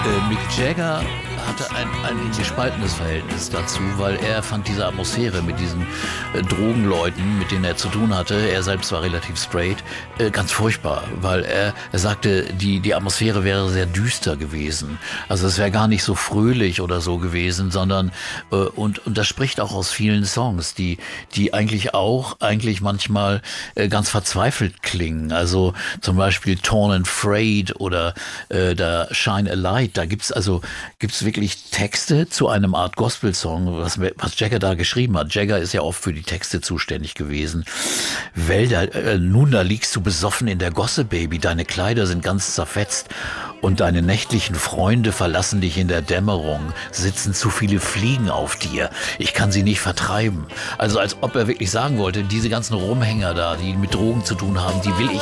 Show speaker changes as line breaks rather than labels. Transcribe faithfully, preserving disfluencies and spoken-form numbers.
Äh, Mick Jagger hatte ein, ein gespaltenes Verhältnis dazu, weil er fand diese Atmosphäre mit diesen äh, Drogenleuten, mit denen er zu tun hatte, er selbst war relativ straight, äh, ganz furchtbar, weil er, er sagte, die, die Atmosphäre wäre sehr düster gewesen. Also es wäre gar nicht so fröhlich oder so gewesen, sondern, äh, und, und das spricht auch aus vielen Songs, die, die eigentlich auch, eigentlich manchmal äh, ganz verzweifelt klingen. Also zum Beispiel Torn and Frayed oder äh, da Shine a Light, da gibt's also, gibt's wirklich Texte zu einem Art Gospel-Song, was, was Jagger da geschrieben hat. Jagger ist ja oft für die Texte zuständig gewesen. Wälder, äh, nun da liegst du besoffen in der Gosse, Baby, deine Kleider sind ganz zerfetzt und deine nächtlichen Freunde verlassen dich in der Dämmerung, sitzen zu viele Fliegen auf dir, ich kann sie nicht vertreiben. Also als ob er wirklich sagen wollte, diese ganzen Rumhänger da, die mit Drogen zu tun haben, die will ich